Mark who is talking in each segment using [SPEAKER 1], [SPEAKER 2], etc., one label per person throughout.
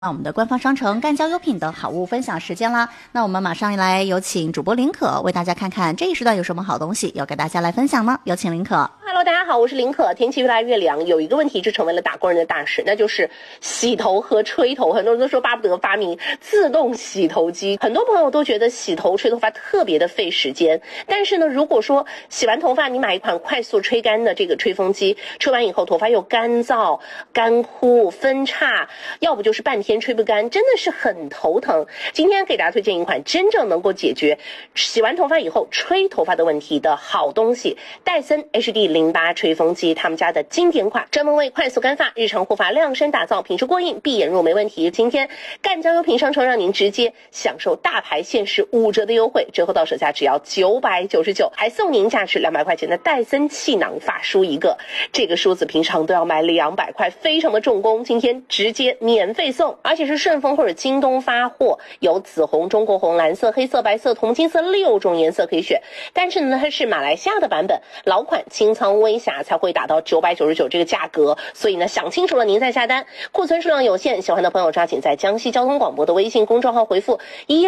[SPEAKER 1] 我们的官方商城干胶优品的好物分享时间啦！那我们马上来有请主播林可为大家看看这一时段有什么好东西要给大家来分享呢？有请林可。
[SPEAKER 2] Hello， 大家好，我是林可。天气越来越凉，有一个问题就成为了打工人的大事，那就是洗头和吹头。很多人都说巴不得发明自动洗头机，很多朋友都觉得洗头吹头发特别的费时间。但是呢，如果说洗完头发你买一款快速吹干的这个吹风机，吹完以后头发又干燥、干枯、分叉，要不就是半天吹不干，真的是很头疼。今天给大家推荐一款真正能够解决洗完头发以后吹头发的问题的好东西——戴森 HD08 吹风机，他们家的经典款，专门为快速干发、日常护发量身打造，品质过硬，闭眼入没问题。今天干胶优品商城让您直接享受大牌限时5折的优惠，折后到手价只要999，还送您价值200块钱的戴森气囊发梳一个。这个梳子平常都要买200块，非常的重工，今天直接免费送，而且是顺丰或者京东发货，有紫红、中国红、蓝色、黑色、白色、铜金色6种颜色可以选。但是呢，它是马来西亚的版本，老款清仓微瑕才会打到999这个价格，所以呢，想清楚了您再下单。库存数量有限，喜欢的朋友抓紧在江西交通广播的微信公众号回复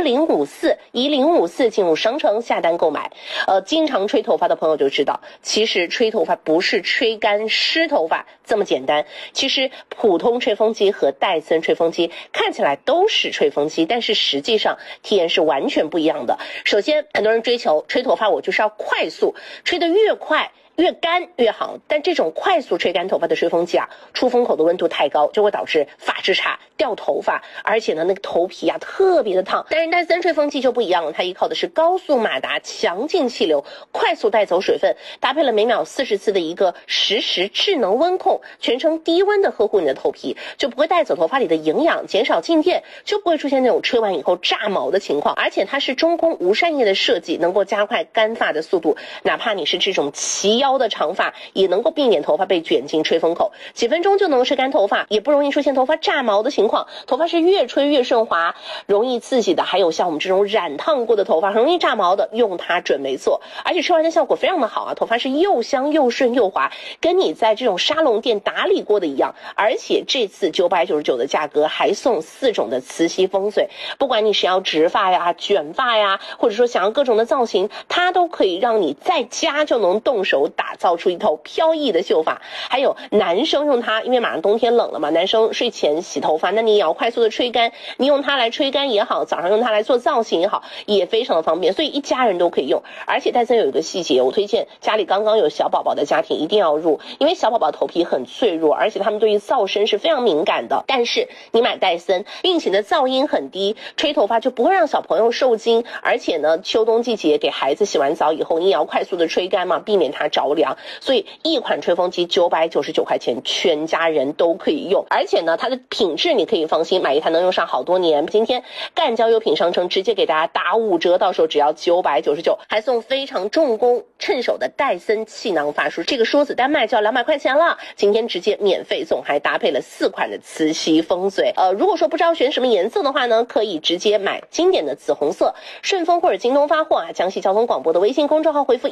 [SPEAKER 2] 1054进入商城下单购买。经常吹头发的朋友就知道，其实吹头发不是吹干湿头发这么简单。其实普通吹风机和戴森吹风机看起来都是吹风机，但是实际上体验是完全不一样的。首先，很多人追求吹头发我就是要快速，吹得越快越干越好，但这种快速吹干头发的吹风机啊，出风口的温度太高，就会导致发质差、掉头发，而且呢，那个头皮啊特别的烫。但是戴森吹风机就不一样了，它依靠的是高速马达、强劲气流，快速带走水分，搭配了每秒40次的一个实时智能温控，全程低温的呵护你的头皮，就不会带走头发里的营养，减少静电，就不会出现那种吹完以后炸毛的情况。而且它是中空无扇叶的设计，能够加快干发的速度，哪怕你是这种齐腰的长发，也能够避免头发被卷进吹风口，几分钟就能吹干头发，也不容易出现头发炸毛的情况。头发是越吹越顺滑，容易刺激的，还有像我们这种染烫过的头发很容易炸毛的，用它准没错。而且吹完的效果非常的好啊，头发是又香又顺又滑，跟你在这种沙龙店打理过的一样。而且这次999的价格还送4种的磁吸风水，不管你是要直发呀、卷发呀，或者说想要各种的造型，它都可以让你在家就能动手打造出一头飘逸的秀发。还有男生用它，因为马上冬天冷了嘛，男生睡前洗头发，那你也要快速的吹干，你用它来吹干也好，早上用它来做造型也好，也非常的方便，所以一家人都可以用。而且戴森有一个细节，我推荐家里刚刚有小宝宝的家庭一定要入，因为小宝宝头皮很脆弱，而且他们对于噪声是非常敏感的。但是你买戴森，并且呢噪音很低，吹头发就不会让小朋友受惊，而且呢秋冬季节给孩子洗完澡以后，你也要快速的吹干嘛，避免它着凉。所以一款吹风机999块钱，全家人都可以用，而且呢它的品质你可以放心，买一台能用上好多年。今天干胶优品商城直接给大家打5折，到手只要999，还送非常重工趁手的戴森气囊发梳，这个梳子单卖就要200块钱了，今天直接免费送，还搭配了4款的磁吸风水。如果说不知道选什么颜色的话呢，可以直接买经典的紫红色，顺丰或者京东发货啊，江西交通广播的微信公众号回复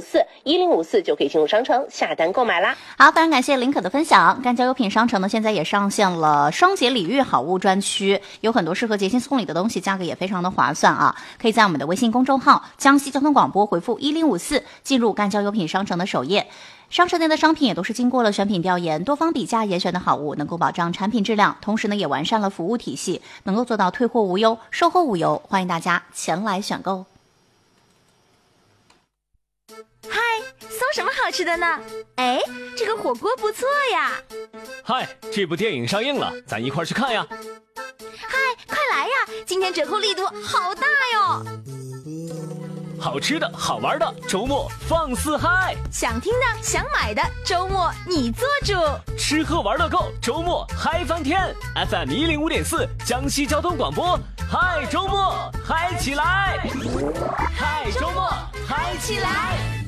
[SPEAKER 2] 1054就可以进入商城下单购买啦。
[SPEAKER 1] 好，非常感谢林可的分享。干胶优品商城呢，现在也上线了双节礼遇好物专区，有很多适合节庆送礼的东西，价格也非常的划算啊！可以在我们的微信公众号江西交通广播回复1054进入干胶优品商城的首页。商城内的商品也都是经过了选品调研、多方比价严选的好物，能够保障产品质量，同时呢也完善了服务体系，能够做到退货无忧、售后无忧，欢迎大家前来选购。
[SPEAKER 3] 嗨，送什么好吃的呢？哎，这个火锅不错呀。
[SPEAKER 4] 嗨，这部电影上映了，咱一块去看呀。
[SPEAKER 3] 嗨，快来呀，今天折扣力度好大哟。
[SPEAKER 4] 好吃的好玩的，周末放肆嗨，
[SPEAKER 3] 想听的想买的，周末你做主，
[SPEAKER 4] 吃喝玩乐购，周末嗨翻天。 FM 105.4江西交通广播，嗨周末嗨起来，嗨周末嗨起来。